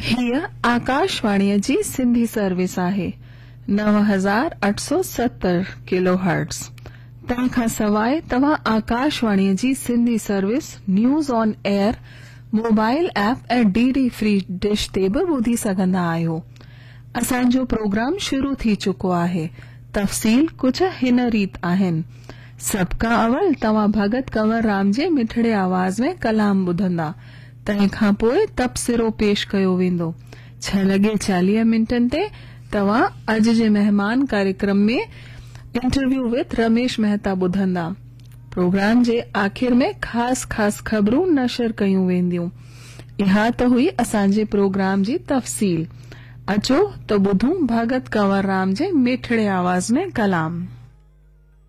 हीअ आकाशवाणीअ जी सिंधी सर्विस आहे 9870 kilo hertz. तंहिंखां सवाइ तव्हां आकाशवाणीअ जी Sindhi service news on air mobile app ऐं डीडी फ्री डिश ते बि ॿुधी सघंदा आहियो। असांजो प्रोग्राम शुरू थी चुको आहे। तफ़सील कुछ हिन रीत आहिनि। सभ खां अवल तव्हां भगत कंवर राम जे मिठड़े आवाज़ में कलाम ॿुधंदा। तंहिंखां पोइ तबसिरो पेश कयो वेंदो। 6:40 ते तव्हां अॼु जे मेहमान कार्यक्रम में इंटरव्यू विथ रमेश मेहता ॿुधंदा। प्रोग्राम जे आखिर में ख़ास ख़बरूं नशर कयूं वेंदियूं। इहा त हुई असांजे प्रोग्राम जी तफ़सील। अचो त ॿुधूं भगत कंवर राम जे मिठड़े आवाज़ में कलाम।